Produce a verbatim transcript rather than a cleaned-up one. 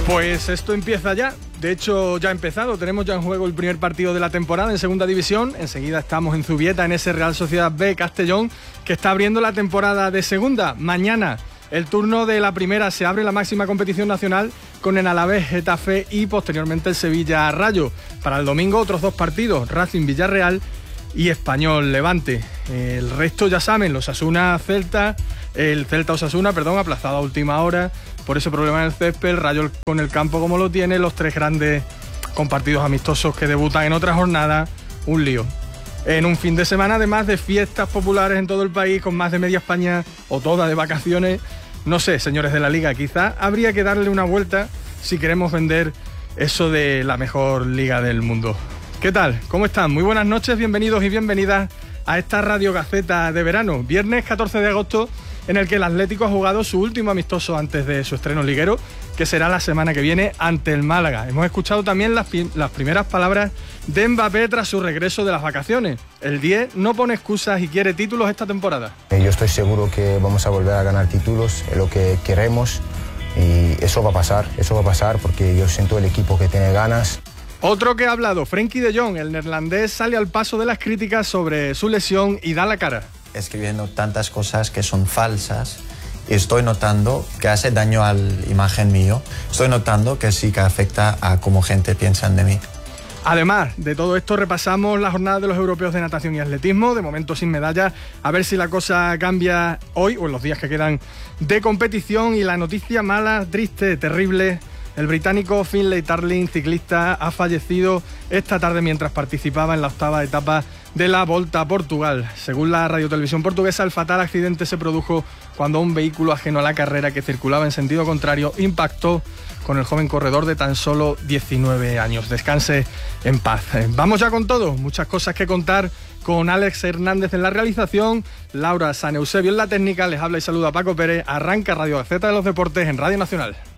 Pues esto empieza ya, de hecho ya ha empezado, tenemos ya en juego el primer partido de la temporada en segunda división, enseguida estamos en Zubieta, en ese Real Sociedad B Castellón, que está abriendo la temporada de segunda. Mañana el turno de la primera, se abre la máxima competición nacional con el Alavés Getafe y posteriormente el Sevilla Rayo. Para el domingo otros dos partidos, Racing Villarreal y Español Levante. El resto ya saben, los Osasuna Celta, el Celta Osasuna, perdón, aplazado a última hora por ese problema en el césped, el Rayo con el campo como lo tiene, los tres grandes con partidos amistosos que debutan en otra jornada, un lío. En un fin de semana además de fiestas populares en todo el país, con más de media España o toda de vacaciones. No sé, señores de la Liga, quizás habría que darle una vuelta si queremos vender eso de la mejor liga del mundo. ¿Qué tal? ¿Cómo están? Muy buenas noches, bienvenidos y bienvenidas a esta Radio Gaceta de verano. Viernes catorce de agosto, en el que el Atlético ha jugado su último amistoso antes de su estreno liguero, que será la semana que viene ante el Málaga. Hemos escuchado también las, las primeras palabras de Mbappé tras su regreso de las vacaciones. El diez no pone excusas y quiere títulos esta temporada. Yo estoy seguro que vamos a volver a ganar títulos, es lo que queremos, y eso va a pasar, eso va a pasar porque yo siento el equipo que tiene ganas. Otro que ha hablado, Frenkie de Jong, el neerlandés, sale al paso de las críticas sobre su lesión y da la cara. Escribiendo tantas cosas que son falsas y estoy notando que hace daño a la imagen mío. Estoy notando que sí que afecta a cómo gente piensa de mí. Además de todo esto, repasamos la jornada de los europeos de natación y atletismo, de momento sin medalla, a ver si la cosa cambia hoy o en los días que quedan de competición. Y la noticia mala, triste, terrible: el británico Finlay Tarling, ciclista, ha fallecido esta tarde mientras participaba en la octava etapa de la Volta a Portugal. Según la radiotelevisión portuguesa, el fatal accidente se produjo cuando un vehículo ajeno a la carrera que circulaba en sentido contrario impactó con el joven corredor de tan solo diecinueve años. Descanse en paz. Vamos ya con todo, muchas cosas que contar con Alex Hernández en la realización, Laura San Eusebio en la técnica. Les habla y saluda Paco Pérez. Arranca Radio Gaceta de los Deportes en Radio Nacional.